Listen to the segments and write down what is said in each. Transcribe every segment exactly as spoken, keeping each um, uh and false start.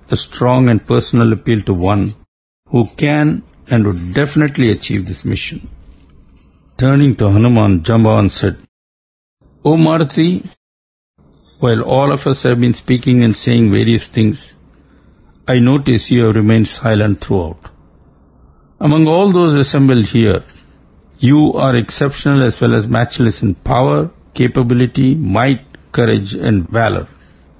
a strong and personal appeal to one who can and would definitely achieve this mission. Turning to Hanuman, Jambavan said, "O Marathi, while all of us have been speaking and saying various things, I notice you have remained silent throughout. Among all those assembled here, you are exceptional as well as matchless in power, capability, might, courage and valor.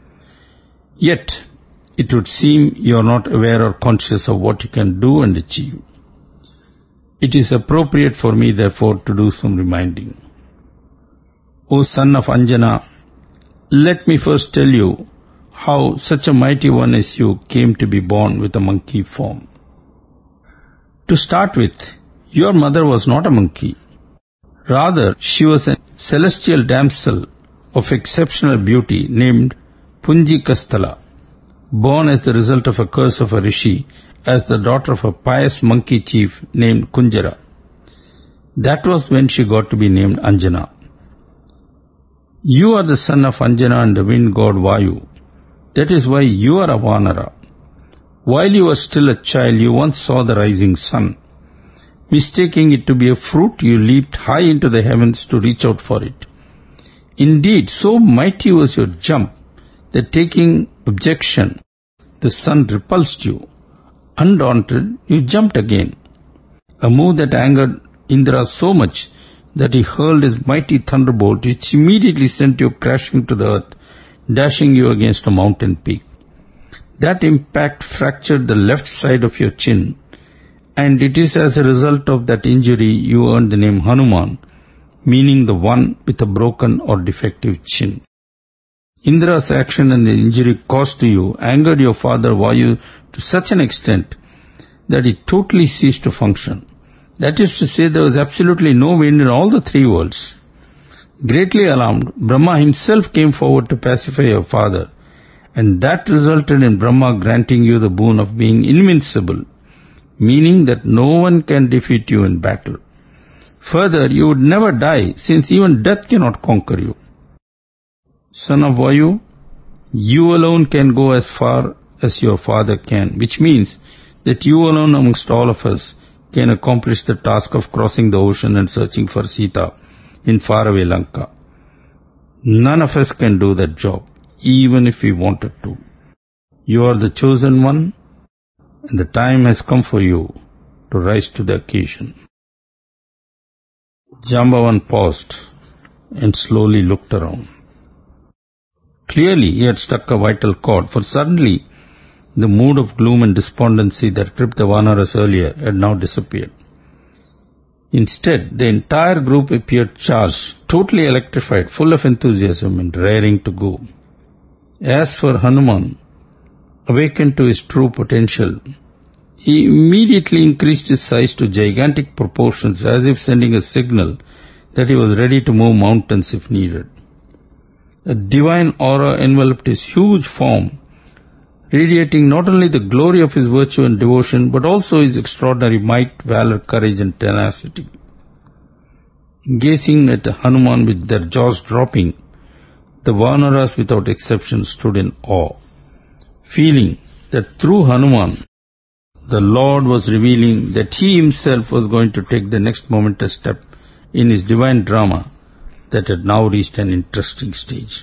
Yet, it would seem you are not aware or conscious of what you can do and achieve. It is appropriate for me, therefore, to do some reminding. O son of Anjana, let me first tell you how such a mighty one as you came to be born with a monkey form. To start with, your mother was not a monkey. Rather, she was a celestial damsel of exceptional beauty named Punjikasthala, born as the result of a curse of a rishi as the daughter of a pious monkey chief named Kunjara. That was when she got to be named Anjana. You are the son of Anjana and the wind god Vayu. That is why you are a Vanara. While you were still a child, you once saw the rising sun. Mistaking it to be a fruit, you leaped high into the heavens to reach out for it. Indeed, so mighty was your jump that taking objection, the sun repulsed you. Undaunted, you jumped again, a move that angered Indra so much that he hurled his mighty thunderbolt, which immediately sent you crashing to the earth, dashing you against a mountain peak. That impact fractured the left side of your chin, and it is as a result of that injury you earned the name Hanuman, meaning the one with a broken or defective chin. Indra's action and the injury caused to you angered your father Vayu to such an extent that it totally ceased to function. That is to say, there was absolutely no wind in all the three worlds. Greatly alarmed, Brahma himself came forward to pacify your father, and that resulted in Brahma granting you the boon of being invincible, meaning that no one can defeat you in battle. Further, you would never die, since even death cannot conquer you. Son of Vayu, you alone can go as far as your father can, which means that you alone amongst all of us can accomplish the task of crossing the ocean and searching for Sita in faraway Lanka. None of us can do that job, even if we wanted to. You are the chosen one, and the time has come for you to rise to the occasion." Jambavan paused and slowly looked around. Clearly he had struck a vital chord, for suddenly the mood of gloom and despondency that gripped the Vanaras earlier had now disappeared. Instead, the entire group appeared charged, totally electrified, full of enthusiasm and raring to go. As for Hanuman, awakened to his true potential, he immediately increased his size to gigantic proportions, as if sending a signal that he was ready to move mountains if needed. A divine aura enveloped his huge form, radiating not only the glory of his virtue and devotion, but also his extraordinary might, valor, courage and tenacity. Gazing at Hanuman with their jaws dropping, the Vanaras without exception stood in awe, feeling that through Hanuman, the Lord was revealing that he himself was going to take the next momentous step in his divine drama that had now reached an interesting stage.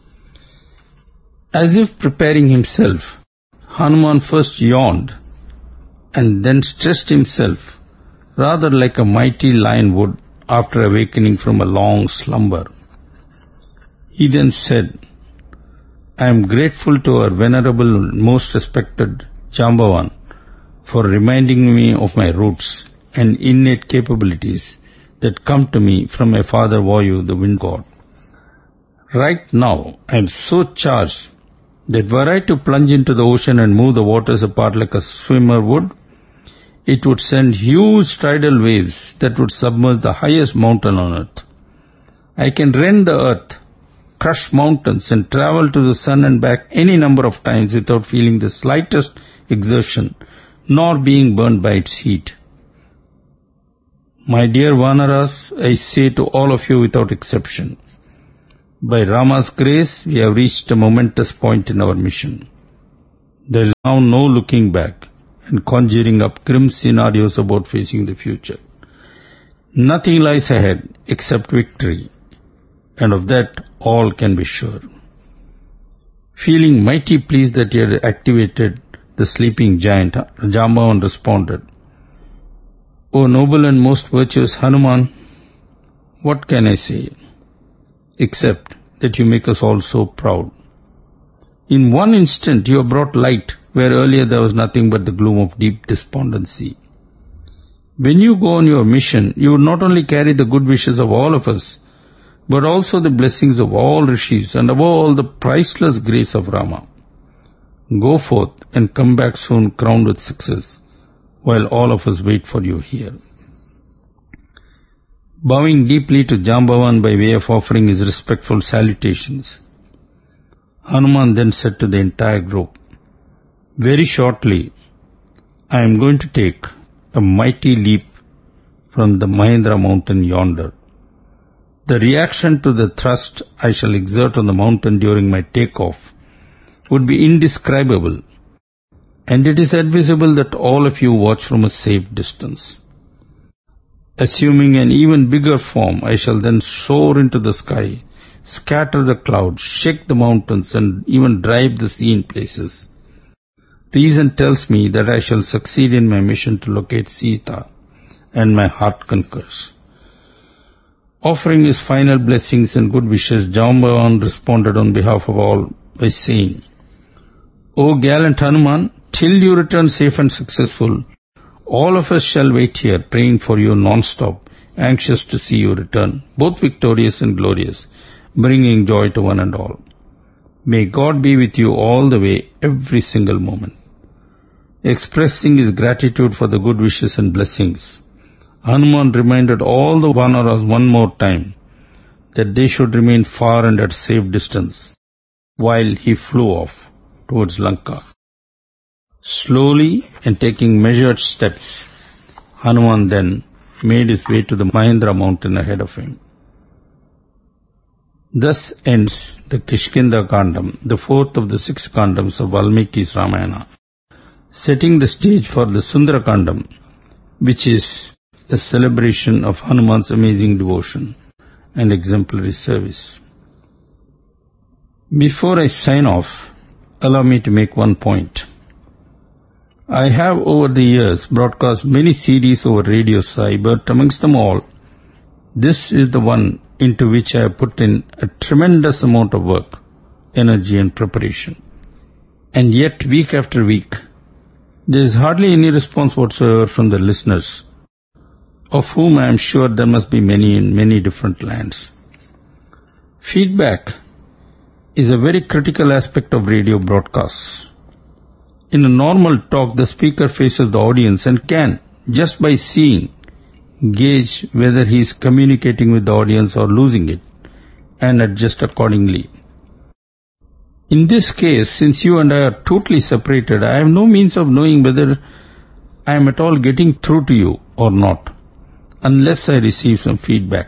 As if preparing himself, Hanuman first yawned and then stretched himself, rather like a mighty lion would after awakening from a long slumber. He then said, "I am grateful to our venerable and most respected Jambavan for reminding me of my roots and innate capabilities that come to me from my father Vayu, the wind god. Right now, I am so charged that were I to plunge into the ocean and move the waters apart like a swimmer would, it would send huge tidal waves that would submerge the highest mountain on earth. I can rend the earth, crush mountains and travel to the sun and back any number of times without feeling the slightest exertion, nor being burned by its heat. My dear Vanaras, I say to all of you without exception, by Rama's grace, we have reached a momentous point in our mission. There is now no looking back and conjuring up grim scenarios about facing the future. Nothing lies ahead except victory, and of that all can be sure. Feeling mighty pleased that he had activated the sleeping giant, Jambavan responded, "O noble and most virtuous Hanuman, what can I say, except that you make us all so proud. In one instant you have brought light where earlier there was nothing but the gloom of deep despondency. When you go on your mission, you would not only carry the good wishes of all of us, but also the blessings of all rishis and above all the priceless grace of Rama. Go forth and come back soon crowned with success, while all of us wait for you here." Bowing deeply to Jambavan by way of offering his respectful salutations, Hanuman then said to the entire group, "Very shortly, I am going to take a mighty leap from the Mahendra mountain yonder. The reaction to the thrust I shall exert on the mountain during my takeoff would be indescribable, and it is advisable that all of you watch from a safe distance. Assuming an even bigger form, I shall then soar into the sky, scatter the clouds, shake the mountains, and even drive the sea in places. Reason tells me that I shall succeed in my mission to locate Sita, and my heart concurs." Offering his final blessings and good wishes, Jambavan responded on behalf of all by saying, "O gallant Hanuman, till you return safe and successful, all of us shall wait here praying for you non-stop, anxious to see you return, both victorious and glorious, bringing joy to one and all. May God be with you all the way, every single moment." Expressing his gratitude for the good wishes and blessings, Hanuman reminded all the Vanaras one more time that they should remain far and at safe distance while he flew off towards Lanka. Slowly and taking measured steps, Hanuman then made his way to the Mahendra mountain ahead of him. Thus ends the Kishkinda Kandam, the fourth of the six Kandams of Valmiki's Ramayana, setting the stage for the Sundara Kandam, which is a celebration of Hanuman's amazing devotion and exemplary service. Before I sign off, allow me to make one point. I have over the years broadcast many C Ds over Radio Sai, but amongst them all, this is the one into which I have put in a tremendous amount of work, energy and preparation. And yet, week after week, there is hardly any response whatsoever from the listeners, of whom I am sure there must be many in many different lands. Feedback is a very critical aspect of radio broadcasts. In a normal talk, the speaker faces the audience and can, just by seeing, gauge whether he is communicating with the audience or losing it, and adjust accordingly. In this case, since you and I are totally separated, I have no means of knowing whether I am at all getting through to you or not, unless I receive some feedback.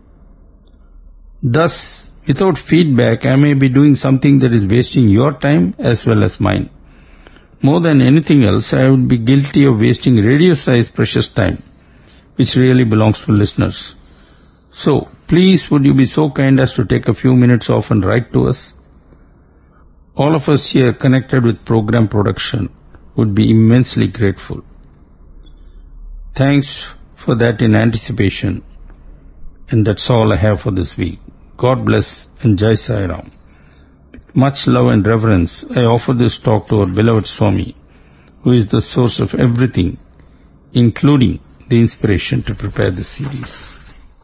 Thus, without feedback, I may be doing something that is wasting your time as well as mine. More than anything else, I would be guilty of wasting Radio Sai's precious time, which really belongs to listeners. So, please would you be so kind as to take a few minutes off and write to us? All of us here connected with program production would be immensely grateful. Thanks for that in anticipation, and that's all I have for this week. God bless and Jai Sai Ram. With much love and reverence, I offer this talk to our beloved Swami, who is the source of everything, including the inspiration to prepare the series.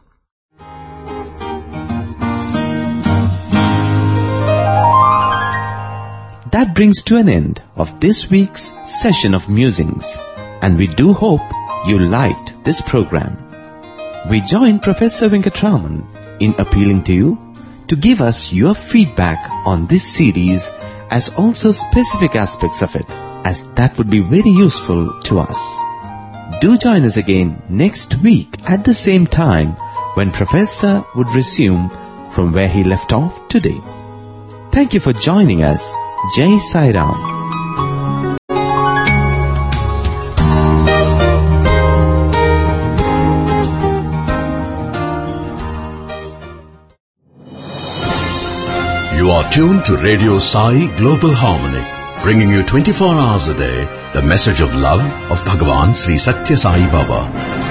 That brings to an end of this week's session of musings, and we do hope you liked this program. We join Professor Venkatraman in appealing to you to give us your feedback on this series, as also specific aspects of it, as that would be very useful to us. Do join us again next week at the same time when Professor would resume from where he left off today. Thank you for joining us. Jai Sai Ram. You are tuned to Radio Sai Global Harmony, bringing you twenty-four hours a day the message of love of Bhagavan Sri Satya Sai Baba.